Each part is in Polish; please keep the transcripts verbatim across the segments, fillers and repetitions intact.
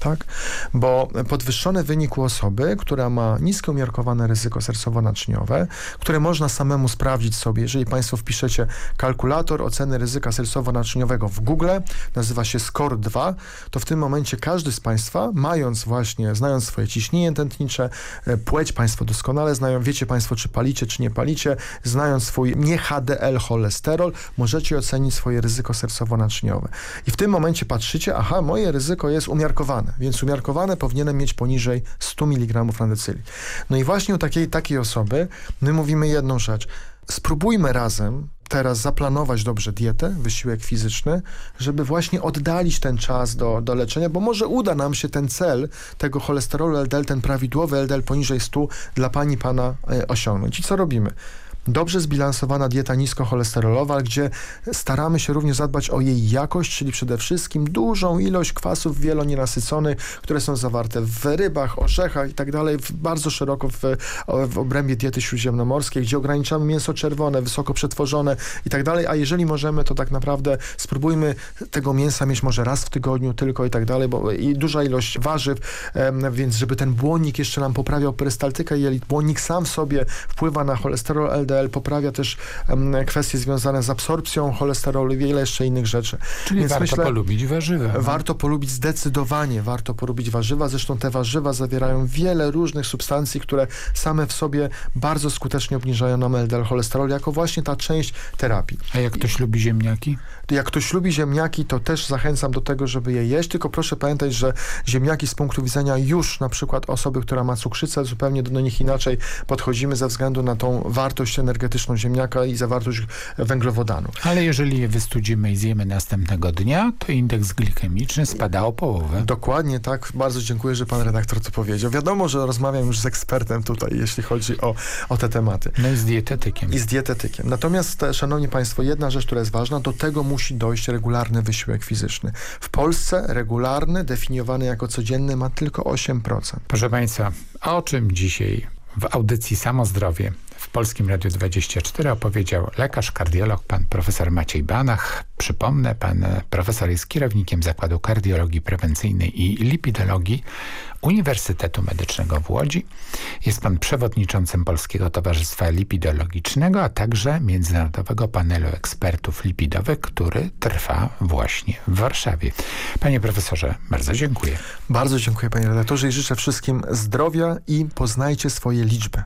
tak? Bo podwyższony wynik u osoby, która ma niskie umiarkowane ryzyko sercowo-naczyniowe, które można samemu sprawdzić sobie, jeżeli Państwo wpiszecie kalkulator oceny ryzyka sercowo-naczyniowego w Google, nazywa się SCORE dwa, to w tym momencie każdy z Państwa, mając właśnie, znając swoje ciśnienie tętnicze, płeć Państwo doskonale znają, wiecie Państwo, czy palicie, czy nie palicie, znając swój nie H D L cholesterol, możecie ocenić swoje ryzyko sercowo-naczyniowe. I w tym momencie patrzycie, aha, moje ryzyko jest umiarkowane, więc umiarkowane powinienem mieć poniżej stu miligramów na decyli. No i właśnie u takiej, takiej osoby my mówimy jedną rzecz. Spróbujmy razem teraz zaplanować dobrze dietę, wysiłek fizyczny, żeby właśnie oddalić ten czas do, do leczenia, bo może uda nam się ten cel tego cholesterolu L D L, ten prawidłowy L D L poniżej stu dla pani, pana e, osiągnąć. I co robimy? Dobrze zbilansowana dieta niskocholesterolowa, gdzie staramy się również zadbać o jej jakość, czyli przede wszystkim dużą ilość kwasów wielonienasyconych, które są zawarte w rybach, orzechach i tak dalej, bardzo szeroko w, w obrębie diety śródziemnomorskiej, gdzie ograniczamy mięso czerwone, wysoko przetworzone i tak dalej, a jeżeli możemy, to tak naprawdę spróbujmy tego mięsa mieć może raz w tygodniu tylko i tak dalej, bo i duża ilość warzyw, więc żeby ten błonnik jeszcze nam poprawiał perystaltykę jelit, błonnik sam w sobie wpływa na cholesterol L D L, poprawia też um, kwestie związane z absorpcją cholesterolu i wiele jeszcze innych rzeczy. Czyli Więc warto myślę, polubić warzywa. No? Warto polubić zdecydowanie, warto polubić warzywa. Zresztą te warzywa zawierają wiele różnych substancji, które same w sobie bardzo skutecznie obniżają nam L D L cholesterol, jako właśnie ta część terapii. A jak ktoś lubi ziemniaki? Jak ktoś lubi ziemniaki, to też zachęcam do tego, żeby je jeść, tylko proszę pamiętać, że ziemniaki z punktu widzenia już na przykład osoby, która ma cukrzycę, zupełnie do nich inaczej podchodzimy ze względu na tą wartość energetyczną ziemniaka i zawartość węglowodanu. Ale jeżeli je wystudzimy i zjemy następnego dnia, to indeks glikemiczny spada o połowę. Dokładnie tak. Bardzo dziękuję, że pan redaktor to powiedział. Wiadomo, że rozmawiam już z ekspertem tutaj, jeśli chodzi o, o te tematy. No i z dietetykiem. I z dietetykiem. Natomiast, szanowni państwo, jedna rzecz, która jest ważna, do tego musi dojść regularny wysiłek fizyczny. W Polsce regularny, definiowany jako codzienny, ma tylko osiem procent. Proszę państwa, o czym dzisiaj w audycji Samozdrowie w Polskim Radiu dwadzieścia cztery opowiedział lekarz, kardiolog, pan profesor Maciej Banach. Przypomnę, pan profesor jest kierownikiem Zakładu Kardiologii Prewencyjnej i Lipidologii Uniwersytetu Medycznego w Łodzi. Jest pan przewodniczącym Polskiego Towarzystwa Lipidologicznego, a także Międzynarodowego Panelu Ekspertów Lipidowych, który trwa właśnie w Warszawie. Panie profesorze, bardzo dziękuję. Bardzo dziękuję, panie redaktorze, i życzę wszystkim zdrowia i poznajcie swoje liczby.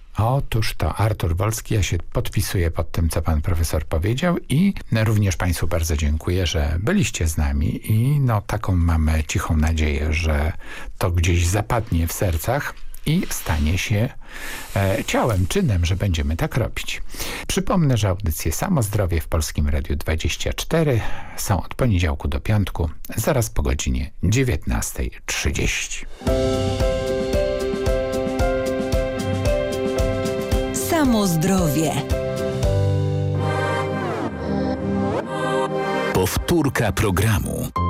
Otóż to Artur Wolski, ja się podpisuję pod tym, co pan profesor powiedział i również państwu bardzo dziękuję, że byliście z nami i no taką mamy cichą nadzieję, że to gdzieś zapadnie w sercach i stanie się e, ciałem, czynem, że będziemy tak robić. Przypomnę, że audycje Samozdrowie w Polskim Radiu dwadzieścia cztery są od poniedziałku do piątku, zaraz po godzinie dziewiętnastej trzydzieści. Samozdrowie. Powtórka programu.